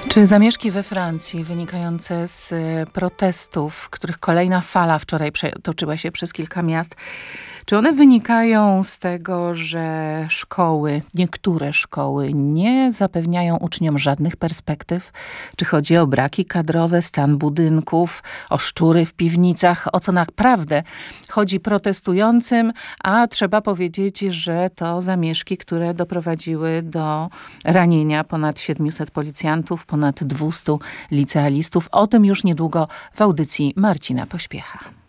Czy zamieszki we Francji wynikające z protestów, których kolejna fala wczoraj przetoczyła się przez kilka miast, czy one wynikają z tego, że szkoły, niektóre szkoły nie zapewniają uczniom żadnych perspektyw? Czy chodzi o braki kadrowe, stan budynków, o szczury w piwnicach? O co naprawdę chodzi protestującym? A trzeba powiedzieć, że to zamieszki, które doprowadziły do ranienia ponad 700 policjantów, ponad 200 licealistów. O tym już niedługo w audycji Marcina Pośpiecha.